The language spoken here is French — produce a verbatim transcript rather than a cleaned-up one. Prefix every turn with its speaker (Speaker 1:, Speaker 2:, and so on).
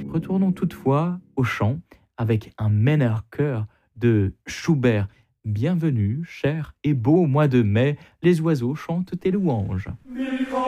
Speaker 1: Retournons toutefois au chant avec un meneur chœur de Schubert. Bienvenue, cher et beau mois de mai, les oiseaux chantent tes louanges.